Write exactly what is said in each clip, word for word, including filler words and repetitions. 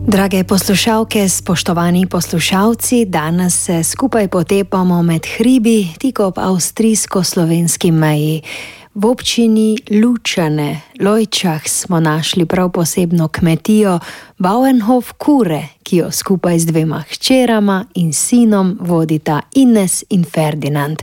Drage poslušalke, spoštovani poslušalci, danes se skupaj potepamo med hribi tik ob avstrijsko-slovenski meji. V občini Lučane, Lojčah, smo našli prav posebno kmetijo Bauernhof Kure, ki jo skupaj z dvema hčerama in sinom vodita Ines in Ferdinand.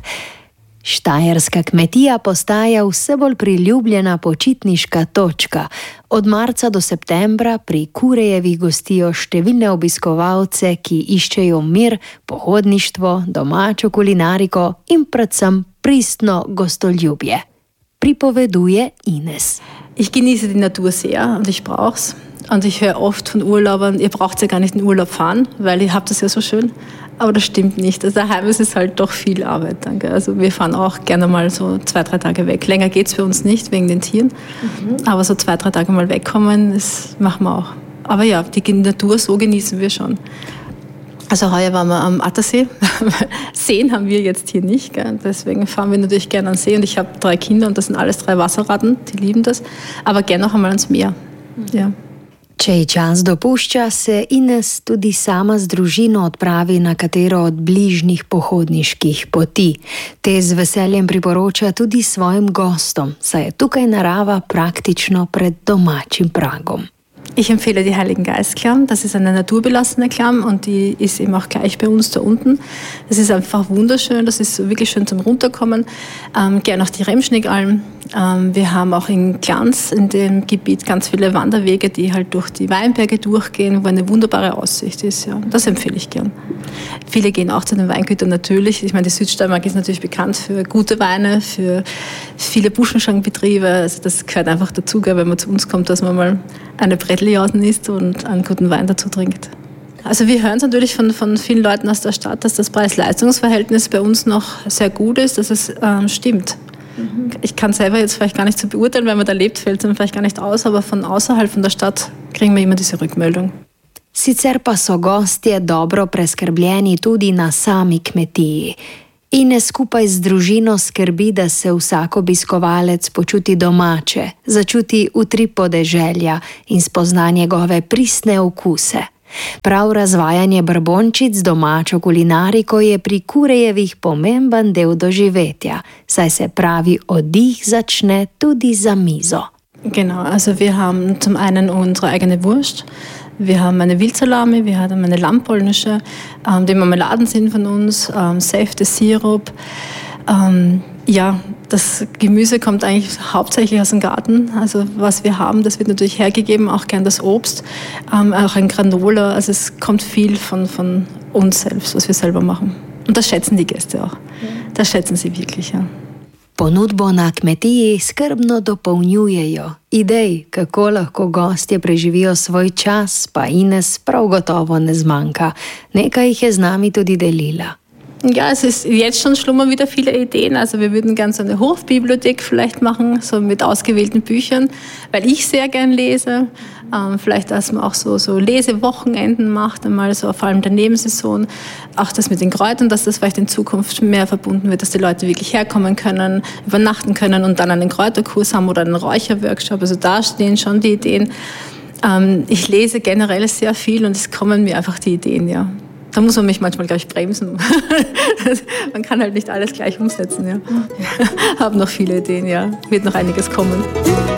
Štajerska kmetija postaja vse bolj priljubljena počitniška točka. Od marca do septembra pri Kurejevih gostijo številne obiskovalce, ki iščejo mir, pohodništvo, domačo kulinariko in predvsem pristno gostoljubje. Pripoveduje Ines. Ich genieße die Natur sehr und ich brauch's. Und ich höre oft von Urlaubern, ihr braucht ja gar nicht in Urlaub fahren, weil ihr habt das ja so schön. Aber das stimmt nicht. Also daheim ist es halt doch viel Arbeit. Danke. Also wir fahren auch gerne mal so zwei, drei Tage weg. Länger geht es für uns nicht, wegen den Tieren. Mhm. Aber so zwei, drei Tage mal wegkommen, das machen wir auch. Aber ja, die Natur so genießen wir schon. Also heuer waren wir am Attersee. Seen haben wir jetzt hier nicht. Gell? Deswegen fahren wir natürlich gerne an den See. Und ich habe drei Kinder und das sind alles drei Wasserratten, die lieben das. Aber gerne noch einmal ans Meer. Mhm. Ja. Če ji čas dopušča, se Ines tudi sama z družino odpravi na katero od bližnjih pohodniških poti. Te z veseljem priporoča tudi svojim gostom, saj je tukaj narava praktično pred domačim pragom. Ich empfehle die Heiligen Geistklamm. Das ist eine naturbelassene Klamm und die ist eben auch gleich bei uns da unten. Das ist einfach wunderschön, das ist wirklich schön zum Runterkommen. Ähm, gerne auch die Remschnigalm. Ähm, wir haben auch in Glanz in dem Gebiet ganz viele Wanderwege, die halt durch die Weinberge durchgehen, wo eine wunderbare Aussicht ist. Ja. Das empfehle ich gern. Viele gehen auch zu den Weingütern natürlich. Ich meine, die Südsteiermark ist natürlich bekannt für gute Weine, für viele Buschenschank-Betriebe. Also das gehört einfach dazu, wenn man zu uns kommt, dass man mal eine Bretteljausen isst und einen guten Wein dazu trinkt. Also wir hören es natürlich von, von vielen Leuten aus der Stadt, dass das Preis-Leistungs-Verhältnis bei uns noch sehr gut ist, dass es ähm, stimmt. Mhm. Ich kann selber jetzt vielleicht gar nicht so beurteilen, wenn man da lebt, fällt es dann vielleicht gar nicht aus, aber von außerhalb von der Stadt kriegen wir immer diese Rückmeldung. Sicer pa so gostje dobro preskrbljeni tudi na sami kmetiji. Ines skupaj z družino skrbi, da se vsak obiskovalec počuti domače, začuti utrip podeželja in spozna njegove pristne okuse. Prav razvajanje brbončic z domačo kulinariko je pri Kurejevih pomemben del doživetja, saj se pravi oddih začne tudi za mizo. Genau, also wir haben zum einen unsere eigene Wurst. Wir haben eine Wildsalami, wir haben eine lammpolnische, ähm, die Marmeladen sind von uns, ähm, Säfte, Sirup. Ähm, ja, das Gemüse kommt eigentlich hauptsächlich aus dem Garten. Also was wir haben, das wird natürlich hergegeben, auch gern das Obst, ähm, auch ein Granola. Also es kommt viel von, von uns selbst, was wir selber machen. Und das schätzen die Gäste auch. Das schätzen sie wirklich, ja. Ponudbo na kmetiji skrbno dopolnjujejo. Idej, kako lahko gostje preživijo svoj čas, pa Ines prav gotovo ne zmanjka. Nekaj jih je z nami tudi delila. Ja, es ist jetzt schon schlummern wieder viele Ideen. Also wir würden gerne so eine Hofbibliothek vielleicht machen, so mit ausgewählten Büchern, weil ich sehr gern lese. Ähm, vielleicht, dass man auch so, so Lesewochenenden macht, einmal so vor allem der Nebensaison. Auch das mit den Kräutern, dass das vielleicht in Zukunft mehr verbunden wird, dass die Leute wirklich herkommen können, übernachten können und dann einen Kräuterkurs haben oder einen Räucherworkshop. Also da stehen schon die Ideen. Ähm, ich lese generell sehr viel und es kommen mir einfach die Ideen, ja. Da muss man mich manchmal gleich bremsen. Man kann halt nicht alles gleich umsetzen. Ja. Ich habe noch viele Ideen, ja. Wird noch einiges kommen.